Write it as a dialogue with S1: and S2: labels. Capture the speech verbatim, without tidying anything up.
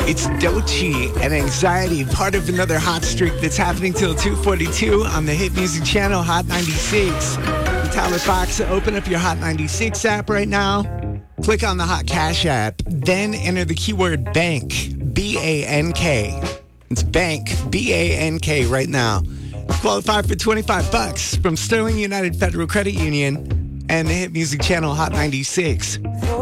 S1: It's Doechii and Anxiety, part of another hot streak that's happening till two forty-two on the hit music channel Hot ninety-six. I'm Tyler Fox. Open up your Hot ninety-six app right now. Click on the Hot Cash app. Then enter the keyword BANK, B A N K. It's BANK, B A N K right now. Qualify for twenty-five bucks from Sterling United Federal Credit Union and the hit music channel Hot ninety-six.